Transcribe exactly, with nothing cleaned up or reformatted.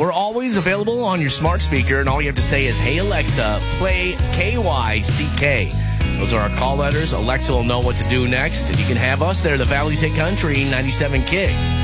We're always available on your smart speaker, and all you have to say is, "Hey, Alexa, play K Y C K." Those are our call letters. Alexa will know what to do next, and you can have us there, the Valley's Hit Country ninety-seven Kick.